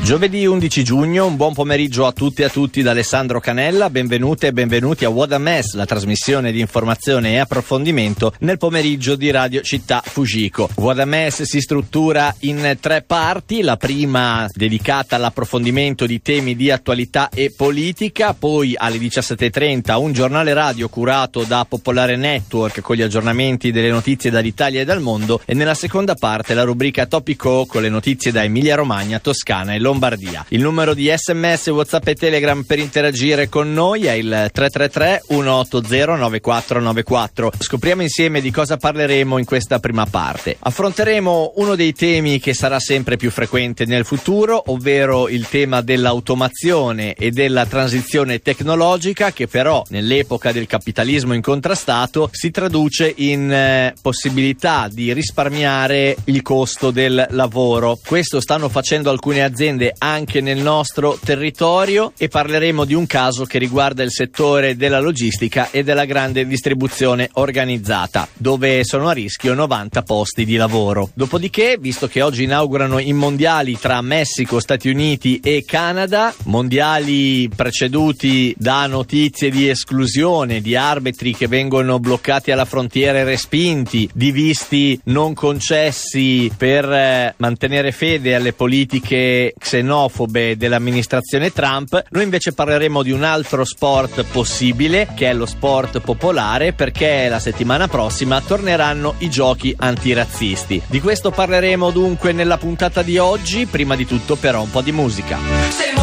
Giovedì 11 giugno, un buon pomeriggio a tutti e a tutti da Alessandro Canella, benvenute e benvenuti a What a Mess, la trasmissione di informazione e approfondimento nel pomeriggio di Radio Città Fujiko. What a Mess si struttura in 3 parti, la prima dedicata all'approfondimento di temi di attualità e politica, poi alle 17.30 un giornale radio curato da Popolare Network con gli aggiornamenti delle notizie dall'Italia e dal mondo, e nella seconda parte la rubrica Topico con le notizie da Emilia Romagna, Toscana e Lombardia. Il numero di SMS, WhatsApp e Telegram per interagire con noi è il 333 180 9494. Scopriamo insieme di cosa parleremo in questa prima parte. Affronteremo uno dei temi che sarà sempre più frequente nel futuro, ovvero il tema dell'automazione e della transizione tecnologica, che però nell'epoca del capitalismo incontrastato si traduce in possibilità di risparmiare il costo del lavoro. Questo stanno facendo alcune aziende anche nel nostro territorio, e parleremo di un caso che riguarda il settore della logistica e della grande distribuzione organizzata, dove sono a rischio 90 posti di lavoro. Dopodiché, visto che oggi inaugurano i mondiali tra Messico, Stati Uniti e Canada, mondiali preceduti da notizie di esclusione, di arbitri che vengono bloccati alla frontiera e respinti, di visti non concessi per mantenere fede alle politiche xenofobe dell'amministrazione Trump, noi invece parleremo di un altro sport possibile, che è lo sport popolare, perché la settimana prossima torneranno i giochi antirazzisti. Di questo parleremo dunque nella puntata di oggi. Prima di tutto però un po' di musica.